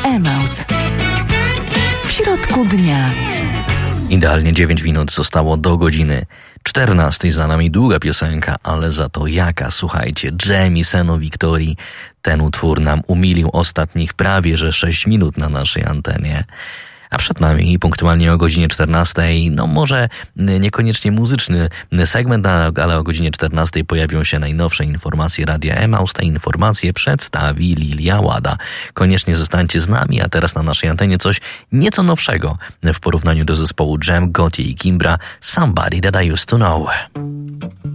Emaus. W środku dnia. Idealnie 9 minut zostało do godziny 14. Za nami długa piosenka, ale za to jaka, słuchajcie, Jamie Seno Victorii. Ten utwór nam umilił ostatnich prawie że 6 minut na naszej antenie. A przed nami punktualnie o godzinie 14, no może niekoniecznie muzyczny segment, ale o godzinie 14 pojawią się najnowsze informacje Radia Emaus. Te informacje przedstawi Lilia Łada. Koniecznie zostańcie z nami, a teraz na naszej antenie coś nieco nowszego w porównaniu do zespołu Jam, Gotye i Kimbra, Somebody That I Used To Know.